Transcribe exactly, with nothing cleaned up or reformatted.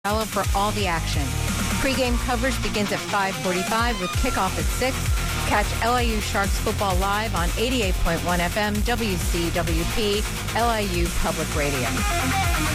Follow for all the action. Pre-game coverage begins at five forty-five with kickoff at six. Catch L I U Sharks football live on eighty-eight point one F M W C W P, L I U Public Radio.